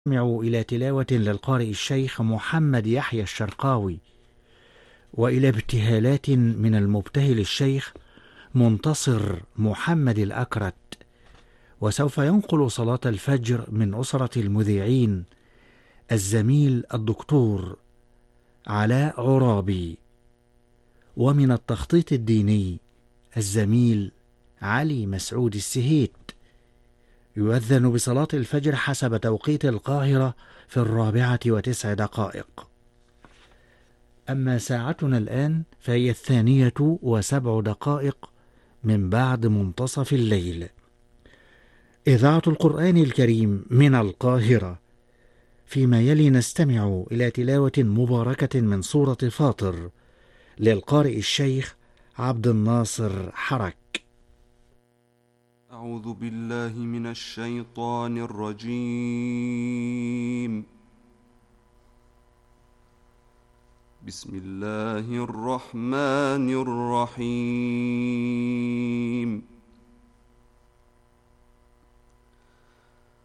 استمعوا إلى تلاوة للقارئ الشيخ محمد يحيى الشرقاوي، وإلى ابتهالات من المبتهل الشيخ منتصر محمد الأكرت. وسوف ينقل صلاة الفجر من أسرة المذيعين الزميل الدكتور علاء عرابي، ومن التخطيط الديني الزميل علي مسعود السهيت. يؤذن بصلاة الفجر حسب توقيت القاهرة في 4:09. أما ساعتنا الآن فهي 2:07 من بعد منتصف الليل. إذاعة القرآن الكريم من القاهرة. فيما يلي نستمع إلى تلاوة مباركة من سورة فاطر للقارئ الشيخ عبد الناصر حرك. أعوذ بالله من الشيطان الرجيم. بسم الله الرحمن الرحيم.